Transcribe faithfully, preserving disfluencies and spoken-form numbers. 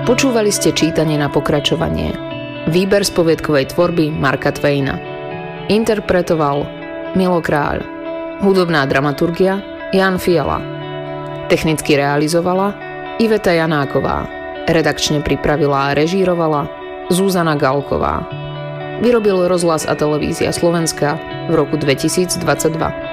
Počúvali ste čítanie na pokračovanie. Výber z poviedkovej tvorby Marka Twaina. Interpretoval Milo Kráľ. Hudobná dramaturgia Jan Fiala. Technicky realizovala Iveta Janáková. Redakčne pripravila a režírovala Zuzana Galková. Vyrobil Rozhlas a televízia Slovenska v roku dvetisícdvadsaťdva.